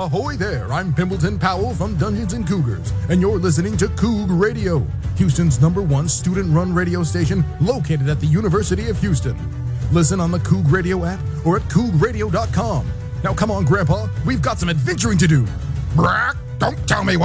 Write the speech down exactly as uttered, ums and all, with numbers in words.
Ahoy there, I'm Pimbleton Powell from Dungeons and Cougars, and you're listening to Coug Radio, Houston's number one student-run radio station located at the University of Houston. Listen on the Coug Radio app or at coug radio dot com. Now come on, Grandpa, we've got some adventuring to do. Brack, don't tell me what